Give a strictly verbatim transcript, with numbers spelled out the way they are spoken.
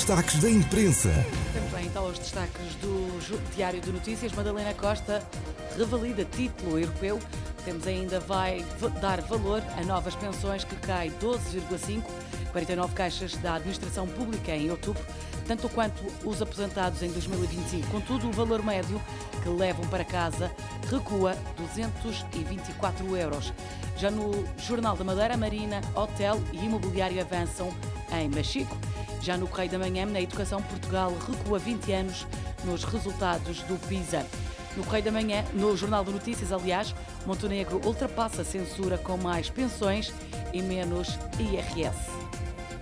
destaques da imprensa. Temos bem então os destaques do Diário de Notícias. Madalena Costa revalida título europeu. Temos ainda, vai dar valor a novas pensões, que cai doze vírgula cinco, quarenta e nove caixas da administração pública em outubro, tanto quanto os aposentados em dois mil e vinte e cinco. Contudo, o valor médio que levam para casa recua duzentos e vinte e quatro euros. Já no Jornal da Madeira, Marina, Hotel e Imobiliário avançam em Machico. Já no Correio da Manhã, na Educação, Portugal recua vinte anos nos resultados do PISA. No Correio da Manhã, no Jornal de Notícias, aliás, Montenegro ultrapassa a censura com mais pensões e menos I R S.